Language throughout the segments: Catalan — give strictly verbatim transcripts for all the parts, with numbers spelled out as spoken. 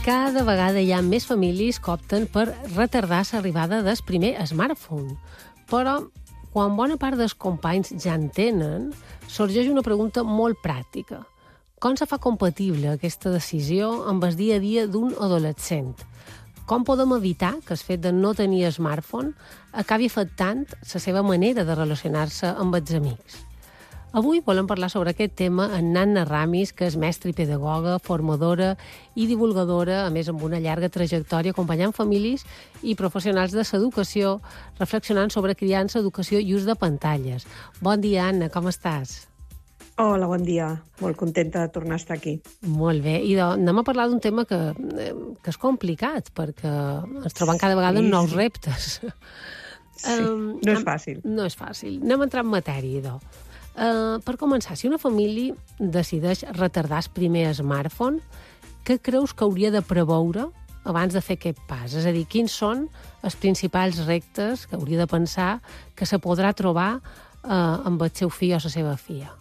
Cada vegada hi ha més famílies que opten per retardar l'arribada del primer smartphone. Però, quan bona part dels companys ja en tenen, sorgeix una pregunta molt pràctica. Com se fa compatible aquesta decisió amb el dia a dia d'un adolescent? Com podem evitar que el fet de no tenir smartphone acabi afectant la seva manera de relacionar-se amb els amics? Avui volem parlar sobre aquest tema amb Nanna Ramis, que és mestra i pedagoga, formadora i divulgadora, a més amb una llarga trajectòria acompanyant famílies i professionals de l'educació, reflexionant sobre criança, educació i ús de pantalles. Bon dia, Anna, com estàs? Hola, bon dia. Molt contenta de tornar a estar aquí. Molt bé. I de, anem a parlar d'un tema que, que és complicat, perquè ens trobem cada vegada amb nous reptes. Sí, um, no és fàcil. No és fàcil. Anem a entrar en matèria, idò. Uh, per començar, si una família decideix retardar el primer smartphone, què creus que hauria de preveure abans de fer aquest pas? És a dir, quins són els principals reptes que hauria de pensar que se podrà trobar uh, amb el seu fill o la seva filla?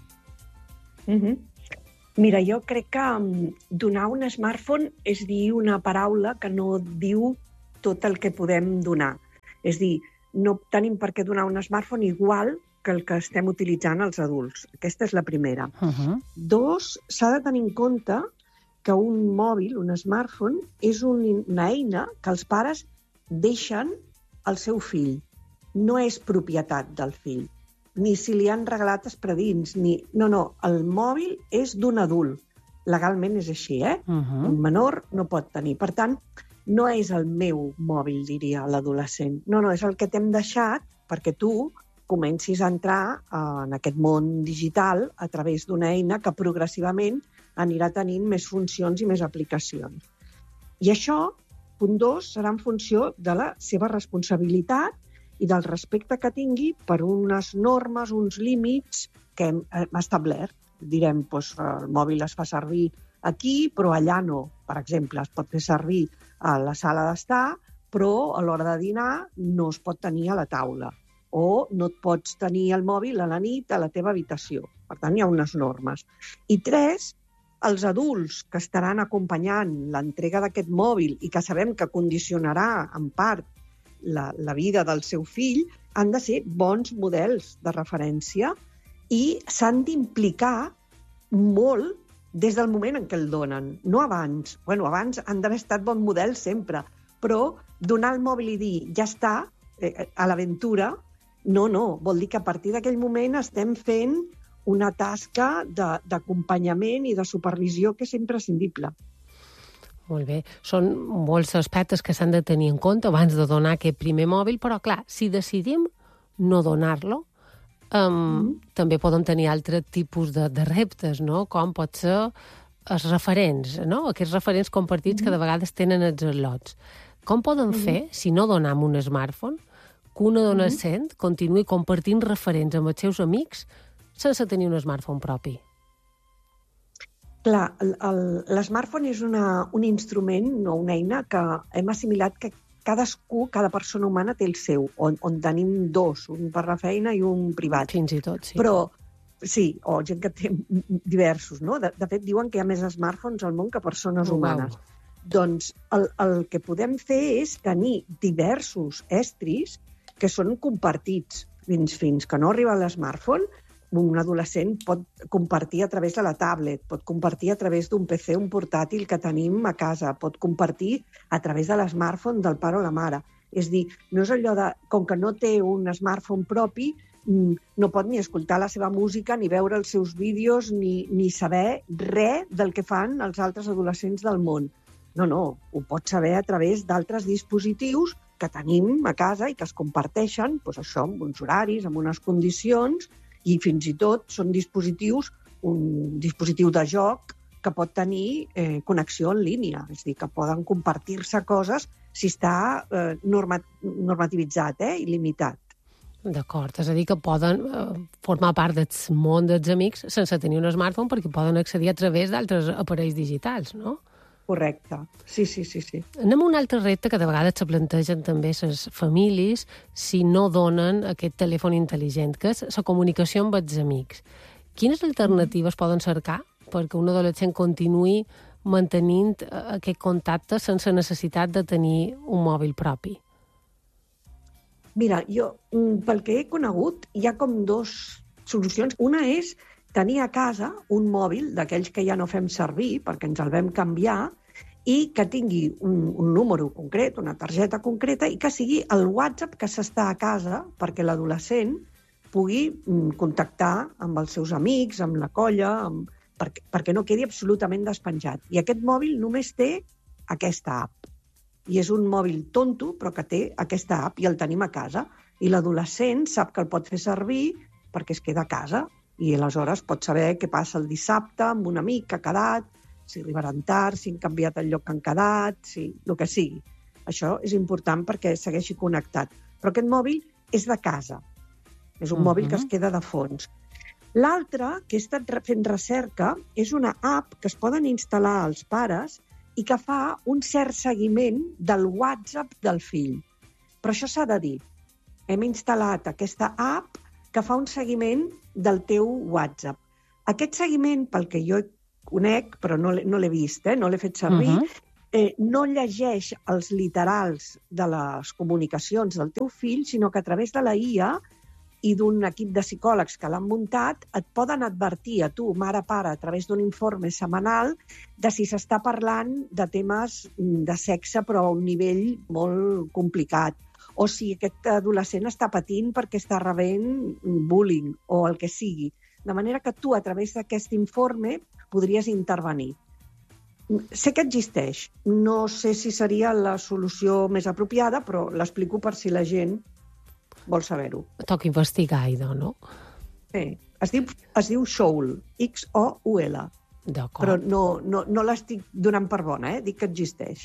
Mm-hmm. Mira, jo crec que um, donar un smartphone és dir una paraula que no diu tot el que podem donar. És dir, no tenim per què donar un smartphone igual que el que estem utilitzant els adults. Aquesta és la primera. Uh-huh. Dos, s'ha de tenir en compte que un mòbil, un smartphone, és un, una eina que els pares deixen al seu fill. No és propietat del fill. Ni si li han regalat espredins, ni... No, no, el mòbil és d'un adult. Legalment és així, eh? Uh-huh. Un menor no pot tenir. Per tant, no és el meu mòbil, diria l'adolescent. No, no, és el que t'hem deixat perquè tu comencis a entrar en aquest món digital a través d'una eina que progressivament anirà tenint més funcions i més aplicacions. I això, punt dos, serà en funció de la seva responsabilitat i del respecte que tingui per unes normes, uns límits que hem establert. Direm, doncs, el mòbil es fa servir aquí, però allà no. Per exemple, es pot fer servir a la sala d'estar, però a l'hora de dinar no es pot tenir a la taula. O no et pots tenir el mòbil a la nit a la teva habitació. Per tant, hi ha unes normes. I tres, els adults que estaran acompanyant l'entrega d'aquest mòbil i que sabem que condicionarà en part la, la vida del seu fill, han de ser bons models de referència i s'han d'implicar molt des del moment en què el donen, no abans. Bueno, abans han d'haver estat bon model sempre, però donar el mòbil i dir ja està, eh, a l'aventura, no, no, vol dir que a partir d'aquell moment estem fent una tasca d'acompanyament i de supervisió que és imprescindible. Molt bé. Són molts aspectes que s'han de tenir en compte abans de donar aquest primer mòbil, però clar, si decidim no donar-lo, um, mm. també podem tenir altres tipus de, de reptes, no? Com pot ser els referents, no? Aquests referents compartits mm. que de vegades tenen els al·lots. Com podem mm. fer, si no donem un smartphone, que un adolescent mm-hmm. continuï compartint referents amb els seus amics sense tenir un smartphone propi? Clar, l'smartphone és una, un instrument o una eina que hem assimilat que cadascú, cada persona humana té el seu, on, on tenim dos, un per la feina i un privat. Fins i tot, sí. Però, sí, o gent que té diversos, no? De, de fet, diuen que hi ha més smartphones al món que persones oh, humanes. Wow. Doncs el, el que podem fer és tenir diversos estris que són compartits. Fins, fins que no arriba l'smartphone, un adolescent pot compartir a través de la tablet, pot compartir a través d'un P C, un portàtil que tenim a casa, pot compartir a través de l'smartphone del pare o la mare. És dir, no és allò de, com que no té un smartphone propi, no pot ni escoltar la seva música, ni veure els seus vídeos, ni, ni saber res del que fan els altres adolescents del món. No, no, ho pot saber a través d'altres dispositius que tenim a casa i que es comparteixen, doncs això, amb uns horaris, amb unes condicions, i fins i tot són dispositius, un dispositiu de joc que pot tenir eh, connexió en línia, és a dir, que poden compartir-se coses si està eh, normat normativitzat eh, i limitat. D'acord, és a dir, que poden eh, formar part del món dels amics sense tenir un smartphone perquè poden accedir a través d'altres aparells digitals, no? Correcte, sí, sí, sí, sí. Anem a un altre repte que de vegades se plantegen també les famílies si no donen aquest telèfon intel·ligent, que és la comunicació amb els amics. Quines alternatives poden cercar perquè un adolescent continuï mantenint aquest contacte sense necessitat de tenir un mòbil propi? Mira, jo, pel que he conegut, hi ha com dos solucions. Una és tenir a casa un mòbil d'aquells que ja no fem servir perquè ens el vam canviar i que tingui un, un número concret, una targeta concreta, i que sigui el WhatsApp que s'està a casa perquè l'adolescent pugui contactar amb els seus amics, amb la colla, amb... perquè, perquè no quedi absolutament despenjat. I aquest mòbil només té aquesta app. I és un mòbil tonto, però que té aquesta app i el tenim a casa. I l'adolescent sap que el pot fer servir perquè es queda a casa i aleshores pot saber què passa el dissabte amb un amic que ha quedat, si arribaran tard, si han canviat el lloc que han quedat, si el que sigui. Això és important perquè segueixi connectat. Però aquest mòbil és de casa. És un uh-huh. mòbil que es queda de fons. L'altre, que he estat fent recerca, és una app que es poden instal·lar els pares i que fa un cert seguiment del WhatsApp del fill. Però això s'ha de dir. Hem instal·lat aquesta app que fa un seguiment del teu WhatsApp. Aquest seguiment, pel que jo conec, però no l'he, no l'he vist, eh? No l'he fet servir, uh-huh. eh, no llegeix els literals de les comunicacions del teu fill, sinó que a través de la I A i d'un equip de psicòlegs que l'han muntat, et poden advertir a tu, mare, pare, a través d'un informe setmanal, de si s'està parlant de temes de sexe, però a un nivell molt complicat, o si aquest adolescent està patint perquè està rebent bullying o el que sigui. De manera que tu, a través d'aquest informe, podries intervenir. Sé que existeix. No sé si seria la solució més apropiada, però l'explico per si la gent vol saber-ho. Toca investigar, idò, no? Sí. Es diu, es diu Xoul, X O U L. D'acord. Però no, no, no l'estic donant per bona, eh? Dic que existeix.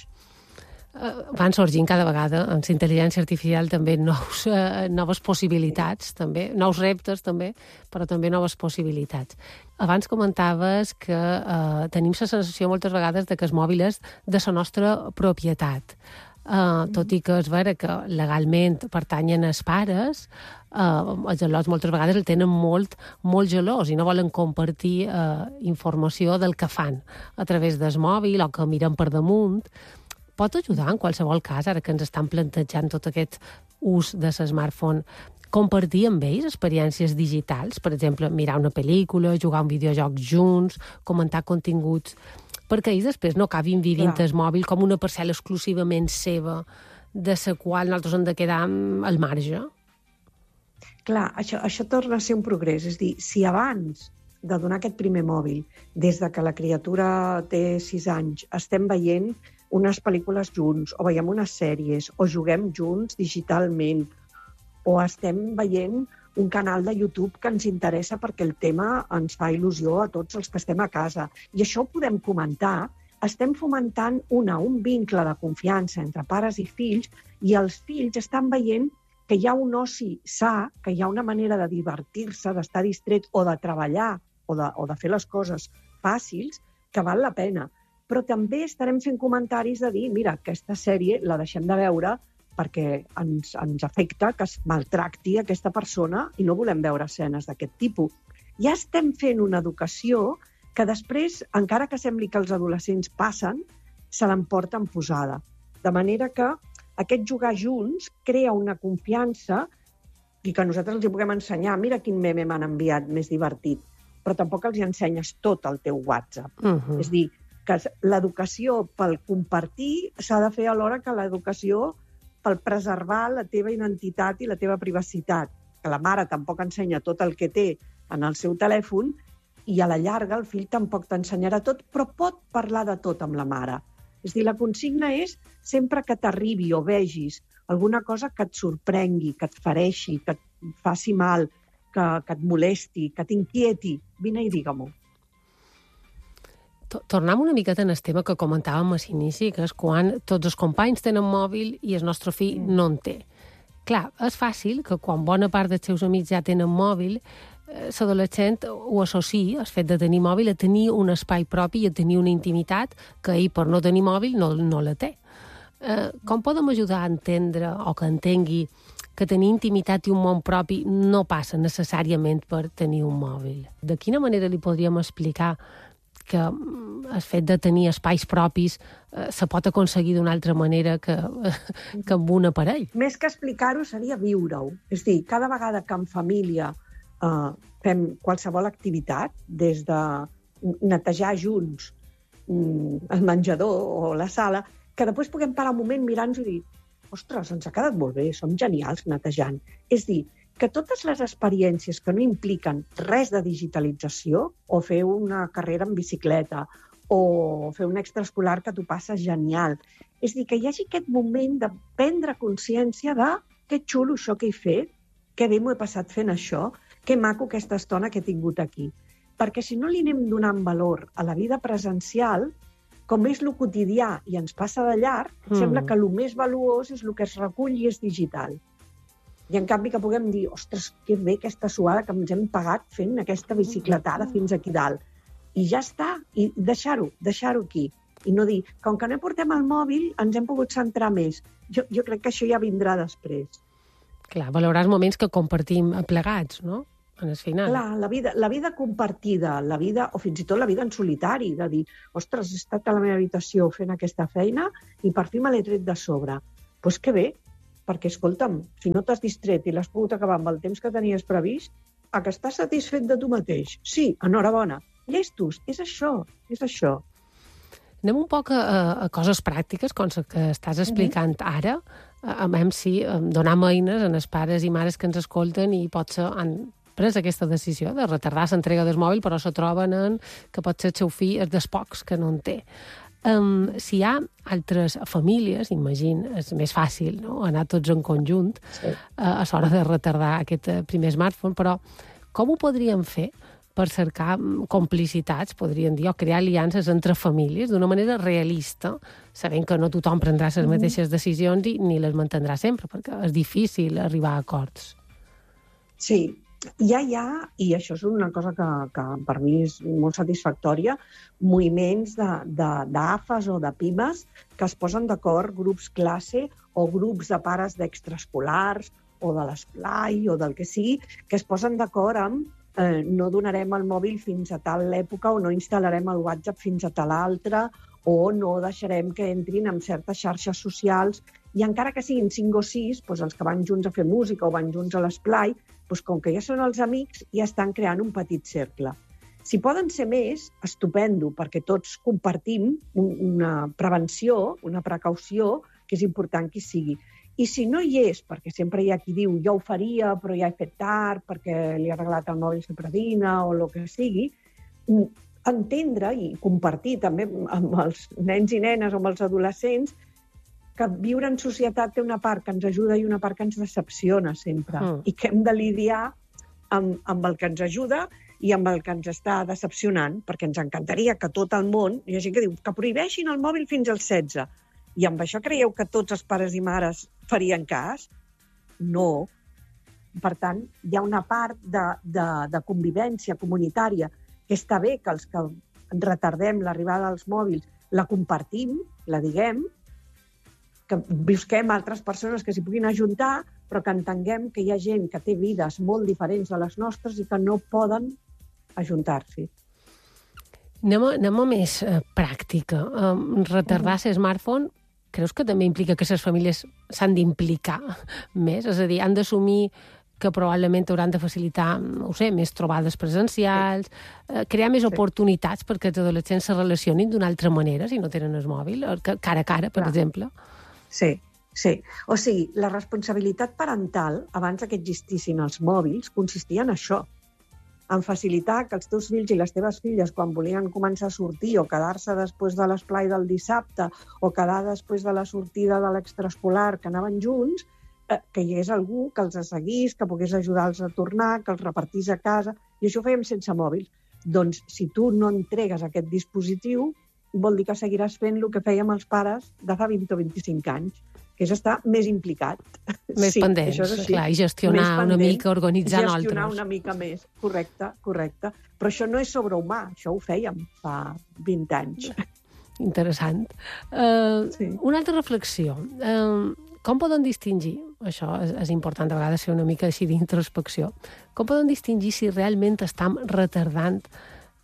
Van sorgint cada vegada amb la intel·ligència artificial també nous, eh, noves possibilitats, també, nous reptes també, però també noves possibilitats. Abans comentaves que eh, tenim la sensació moltes vegades de que el mòbil és de la nostra propietat. Uh, tot i que és vera que legalment pertanyen als pares, uh, els gelós moltes vegades el tenen molt, molt gelós i no volen compartir uh, informació del que fan a través del mòbil o que miren per damunt. Pot ajudar en qualsevol cas, ara que ens estan plantejant tot aquest ús de l'smartphone, compartir amb ells experiències digitals, per exemple, mirar una pel·lícula, jugar un videojoc junts, comentar continguts, perquè ells després no acabin vivint el mòbil com una parcel·la exclusivament seva, de la qual nosaltres hem de quedar al marge. Clar, això, això torna a ser un progrés. És dir, si abans de donar aquest primer mòbil, des de que la criatura té sis anys, estem veient unes pel·lícules junts, o veiem unes sèries, o juguem junts digitalment, o estem veient un canal de YouTube que ens interessa perquè el tema ens fa il·lusió a tots els que estem a casa. I això ho podem comentar. Estem fomentant una, un vincle de confiança entre pares i fills, i els fills estan veient que hi ha un oci sa, que hi ha una manera de divertir-se, d'estar distret o de treballar o de, o de fer les coses fàcils, que val la pena. Però també estarem fent comentaris de dir, mira, aquesta sèrie la deixem de veure perquè ens, ens afecta que es maltracti aquesta persona i no volem veure escenes d'aquest tipus. Ja estem fent una educació que després, encara que sembli que els adolescents passen, se l'emporten posada. De manera que aquest jugar junts crea una confiança i que nosaltres els puguem ensenyar, mira quin meme m'han enviat més divertit, però tampoc els ensenyes tot el teu WhatsApp. Uh-huh. És dir, que l'educació pel compartir s'ha de fer alhora que l'educació pel preservar la teva identitat i la teva privacitat. Que la mare tampoc ensenya tot el que té en el seu telèfon i a la llarga el fill tampoc t'ensenyarà tot, però pot parlar de tot amb la mare. És dir, la consigna és sempre que t'arribi o vegis alguna cosa que et sorprengui, que et fereixi, que et faci mal, que, que et molesti, que t'inquieti, vine i digue-m'ho. Tornem una miqueta en el tema que comentàvem a l'inici, que és quan tots els companys tenen mòbil i el nostre fill mm. no en té. Clar, és fàcil que quan bona part dels seus amics ja tenen mòbil, l'adolescent ho associa, el fet de tenir mòbil, a tenir un espai propi i a tenir una intimitat que ell, per no tenir mòbil, no, no la té. Eh, com podem ajudar a entendre o que entengui que tenir intimitat i un món propi no passa necessàriament per tenir un mòbil? De quina manera li podríem explicar que el fet de tenir espais propis eh, se pot aconseguir d'una altra manera que, que amb un aparell. Més que explicar-ho seria viure-ho. És a dir, cada vegada que en família eh, fem qualsevol activitat, des de netejar junts el menjador o la sala, que després puguem parar un moment, mirar-nos i dir ostres, ens ha quedat molt bé, som genials netejant. És dir, que totes les experiències que no impliquen res de digitalització, o fer una carrera en bicicleta, o fer un extraescolar que t'ho passes genial, és dir, que hi hagi aquest moment de prendre consciència de que xulo això que he fet, que bé m'ho he passat fent això, que maco aquesta estona que he tingut aquí. Perquè si no li anem donant valor a la vida presencial, com és el quotidià i ens passa de llarg, mm. sembla que el més valuós és el que es recull i és digital. I en canvi que puguem dir, ostres, que bé aquesta suada que ens hem pagat fent aquesta bicicletada fins aquí dalt. I ja està, i deixar-ho, deixar-ho aquí. I no dir, com que no portem el mòbil, ens hem pogut centrar més. Jo, jo crec que això ja vindrà després. Clar, valorar els moments que compartim plegats, no? En el final. Clar, la vida, la vida compartida, la vida, o fins i tot la vida en solitari, de dir, ostres, he estat a la meva habitació fent aquesta feina i per fi me l'he tret de sobre. Doncs pues que bé, perquè, escolta'm, si no t'has distret i l'has pogut acabar amb el temps que tenies previst, a que estàs satisfet de tu mateix. Sí, enhorabona. Llestos, és això, és això. Anem un poc a, a coses pràctiques, com que estàs explicant mm-hmm. ara, a veure si donem eines a els pares i mares que ens escolten i potser han pres aquesta decisió de retardar l'entrega del mòbil, però se troben en que potser el seu fill és dels pocs que no en té. Um, si hi ha altres famílies, imagino, és més fàcil, no?, anar tots en conjunt sí. uh, a l'hora de retardar aquest primer smartphone, però com ho podríem fer per cercar complicitats, podríem dir, o crear aliances entre famílies d'una manera realista, sabent que no tothom prendrà les mm. mateixes decisions i ni les mantindrà sempre, perquè és difícil arribar a acords. Sí, ja hi ha, i això és una cosa que, que per mi és molt satisfactòria, moviments d'A F Es o de pimes que es posen d'acord, grups classe o grups de pares d'extraescolars o de l'esplai o del que sigui, que es posen d'acord amb eh, no donarem el mòbil fins a tal època o no instal·larem el WhatsApp fins a tal altra o no deixarem que entrin en certes xarxes socials i encara que siguin cinc o sis, doncs els que van junts a fer música o van junts a l'esplai, doncs com que ja són els amics, ja estan creant un petit cercle. Si poden ser més, estupendo, perquè tots compartim una prevenció, una precaució, que és important que hi sigui. I si no hi és, perquè sempre hi ha qui diu jo ho faria, però ja he fet tard, perquè li ha regalat el mòbil a la predina o el que sigui, entendre i compartir també amb els nens i nenes o amb els adolescents que viure en societat té una part que ens ajuda i una part que ens decepciona sempre. Mm. I que hem de lidiar amb, amb el que ens ajuda i amb el que ens està decepcionant, perquè ens encantaria que tot el món, hi ha gent que diu que prohibeixin el mòbil fins als setze. I amb això creieu que tots els pares i mares farien cas? No. Per tant, hi ha una part de, de, de convivència comunitària que està bé que els que retardem l'arribada dels mòbils la compartim, la diguem, que busquem altres persones que s'hi puguin ajuntar, però que entenguem que hi ha gent que té vides molt diferents de les nostres i que no poden ajuntar-s'hi. Anem a, anem a més eh, pràctica. Um, retardar uh-huh. smartphone, creus que també implica que les famílies s'han d'implicar més? És a dir, han d'assumir que probablement hauran de facilitar, no ho sé, més trobades presencials, sí. eh, crear més sí. oportunitats perquè els adolescents se relacionin d'una altra manera si no tenen el mòbil, cara a cara, per Clar. exemple. Sí, sí. O sigui, la responsabilitat parental, abans que existissin els mòbils, consistia en això, en facilitar que els teus fills i les teves filles, quan volien començar a sortir o quedar-se després de l'esplai del dissabte o quedar després de la sortida de l'extraescolar que anaven junts, eh, que hi hagués algú que els seguís, que pogués ajudar-los a tornar, que els repartís a casa, i això ho fèiem sense mòbils. Doncs si tu no entregues aquest dispositiu, vol dir que seguiràs fent el que fèiem els pares de fa vint o vint-i-cinc anys, que és estar més implicat. Més sí, pendents, clar, i gestionar pendent, una mica, organitzar gestionar altres. Gestionar una mica més, correcte, correcte. Però això no és sobrehumà, això ho fèiem fa vint anys. Interessant. Uh, sí. Una altra reflexió. Uh, com poden distingir, això és, és important a vegades fer una mica així d'introspecció, com poden distingir si realment estem retardant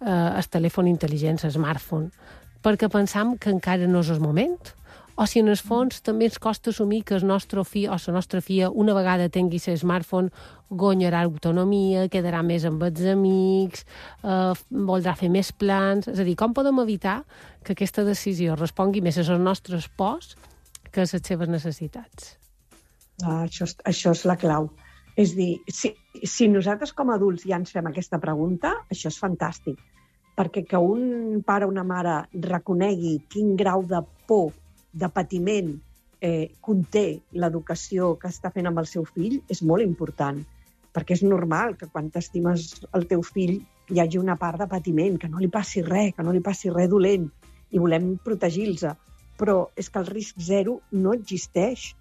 el telèfon intel·ligent, el smartphone, perquè pensam que encara no és el moment? O si en el fons també ens costa assumir que el nostre fill o la nostra filla, una vegada tingui el smartphone, guanyarà autonomia, quedarà més amb els amics, eh, voldrà fer més plans... És a dir, com podem evitar que aquesta decisió respongui més a les nostres pors que a les seves necessitats? Ah, això, és, això és la clau. És dir, si, si nosaltres com a adults ja ens fem aquesta pregunta, això és fantàstic. Perquè que un pare o una mare reconegui quin grau de por, de patiment, eh, conté l'educació que està fent amb el seu fill és molt important. Perquè és normal que quan t'estimes el teu fill hi hagi una part de patiment, que no li passi res, que no li passi res dolent, i volem protegir-los. Però és que el risc zero no existeix.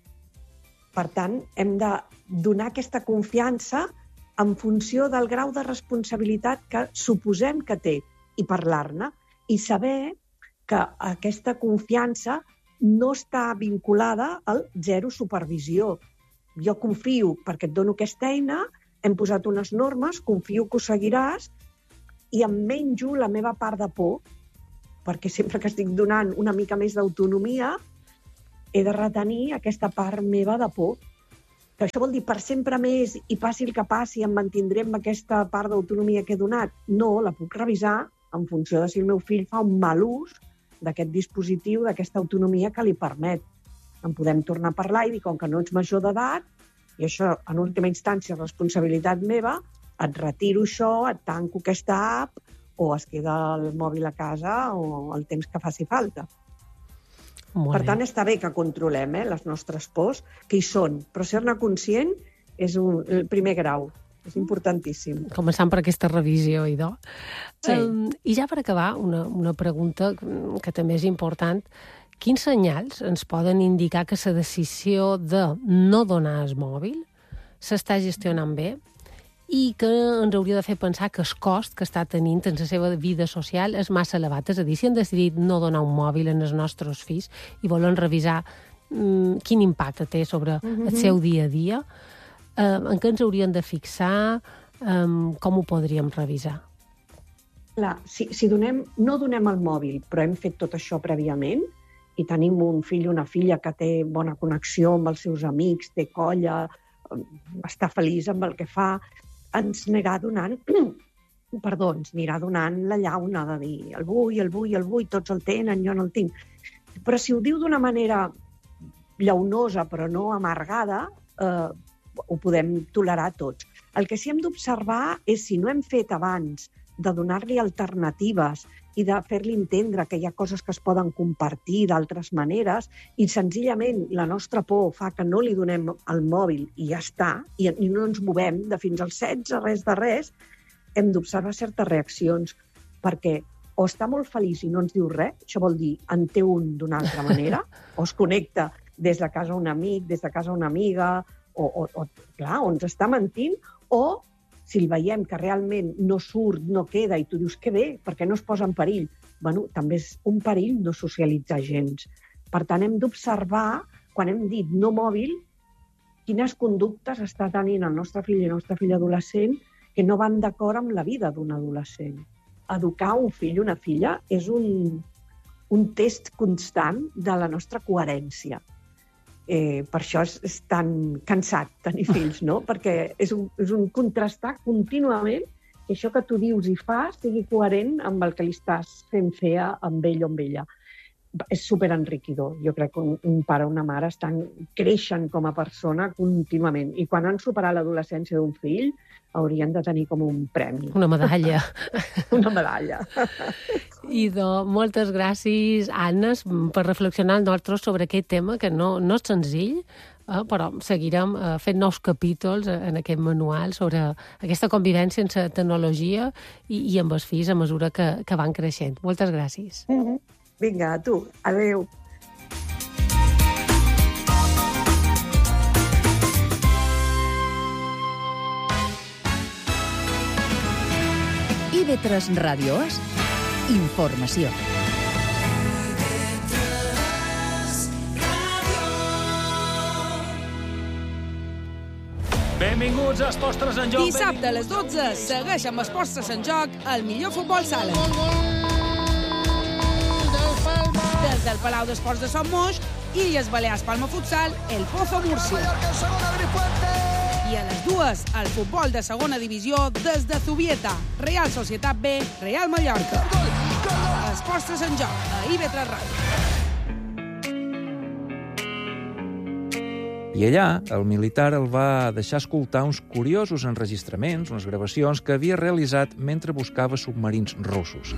Per tant, hem de donar aquesta confiança en funció del grau de responsabilitat que suposem que té i parlar-ne i saber que aquesta confiança no està vinculada al zero supervisió. Jo confio perquè et dono aquesta eina, hem posat unes normes, confio que ho seguiràs i em menjo la meva part de por perquè sempre que estic donant una mica més d'autonomia he de retenir aquesta part meva de por. Que això vol dir per sempre més i passi el que passi, em mantindré amb aquesta part d'autonomia que he donat? No, la puc revisar en funció de si el meu fill fa un mal ús d'aquest dispositiu, d'aquesta autonomia que li permet. En podem tornar a parlar i dir, com que no ets major d'edat, i això en última instància és responsabilitat meva, et retiro això, et tanco aquesta app o es queda el mòbil a casa o el temps que faci falta. Molt per bé. tant, està bé que controlem eh, les nostres pors, que hi són, però ser-ne conscient és un, el primer grau. És importantíssim. Començant per aquesta revisió, idò. Sí. Um, I ja per acabar, una, una pregunta que també és important. Quins senyals ens poden indicar que la decisió de no donar el mòbil s'està gestionant bé i que ens hauria de fer pensar que el cost que està tenint en la seva vida social és massa elevat? És a dir, si hem decidit no donar un mòbil als nostres fills i volen revisar um, quin impacte té sobre mm-hmm. el seu dia a dia, Uh, en què ens hauríem de fixar, um, com ho podríem revisar? Clar, si, si donem, no donem el mòbil, però hem fet tot això prèviament, i tenim un fill o una filla que té bona connexió amb els seus amics, té colla, està feliç amb el que fa, ens anirà donant, perdó, ens anirà donant la llauna de dir el vull, el vull, el vull, tots el tenen, jo no el tinc. Però si ho diu d'una manera llaunosa, però no amargada, eh, ho podem tolerar tots. El que sí hem d'observar és si no hem fet abans de donar-li alternatives i de fer-li entendre que hi ha coses que es poden compartir d'altres maneres i senzillament la nostra por fa que no li donem el mòbil i ja està, i, i no ens movem de fins als setze, res de res, hem d'observar certes reaccions perquè o està molt feliç i no ens diu res, això vol dir en té un d'una altra manera, o es connecta des de casa un amic, des de casa una amiga, o, o, o clar, o ens està mentint, o si el veiem que realment no surt, no queda, i tu dius que bé, perquè no es posa en perill. Bueno, també és un perill no socialitzar gens. Per tant, hem d'observar, quan hem dit no mòbil, quines conductes està tenint el nostre fill i la nostra filla adolescent que no van d'acord amb la vida d'un adolescent. Educar un fill o una filla és un, un test constant de la nostra coherència. Eh, per això és, és tan cansat tenir fills, no? Perquè és un, és un contrastar contínuament que això que tu dius i fas sigui coherent amb el que li estàs fent fer amb ell o amb ella. És superenriquidor. Jo crec que un, un pare o una mare estan creixen com a persona contínuament. I quan han superat l'adolescència d'un fill, haurien de tenir com un premi. Una medalla. Una medalla. Idò, moltes gràcies, Anna, per reflexionar amb nosaltres sobre aquest tema, que no, no és senzill, eh, però seguirem eh, fent nous capítols en aquest manual sobre aquesta convivència amb la tecnologia i, i amb els fills a mesura que, que van creixent. Moltes gràcies. Mm-hmm. Vinga, a tu. Adéu. I ve tres Ràdios, informació. Ven Benvinguts a Esports tres en Joc. Dissabte a les dotze, segueix amb Esports tres en Joc el millor futbol sala. Des del Palau d'Esports de Son Moix, Illes Balears Palma Futsal, el Pozo Múrcia. I a les dues, el futbol de segona divisió des de Zubieta, Real Societat B, Real Mallorca. Esports tres en Joc, a I V tres Ràdio. I allà, el militar el va deixar escoltar uns curiosos enregistraments, unes gravacions que havia realitzat mentre buscava submarins russos.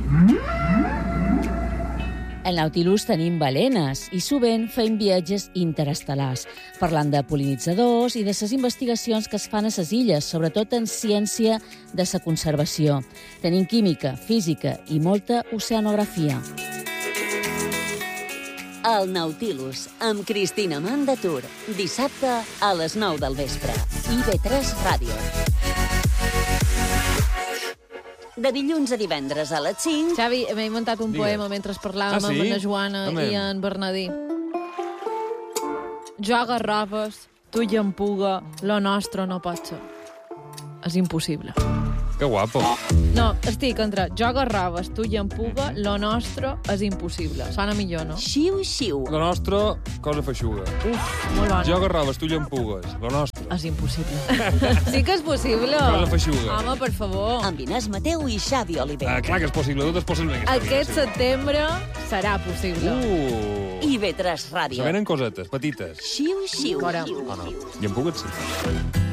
Al Nautilus tenim balenes i sovint fem viatges interestel·lars, parlant de pol·linitzadors i de les investigacions que es fan a les illes, sobretot en ciència de la conservació. Tenim química, física i molta oceanografia. El Nautilus, amb Cristina Mandatur. Dissabte a les nou del vespre. I V tres Ràdio. De dilluns a divendres a les cinc... Xavi, m'he inventat un Digues. poema mentre parlàvem Ah, sí? amb la Joana Amén. i en Bernadí. Jo garrofes, tu llampuga, lo nostre no pot ser. És impossible. Que guapo. No, estic entre jo garrofes, tu llampuga, lo nostre és impossible. Sona millor, no? Xiu, xiu. Lo nostre, cosa feixuga. Uf, molt bona. Jo garrobes, tu llampugues. Lo nostre, És impossible. Sí que és possible. cosa feixuga. Home, per favor. Amb Inés Mateu i Xavi Oliver. Ah, clar que és possible, tot és possible. en aquesta Aquest vida, sí. setembre serà possible. Uh! I V tres Ràdio. Se venen cosetes, petites. Xiu, xiu. Fora. xiu, O no? xiu. Llampugues, sí.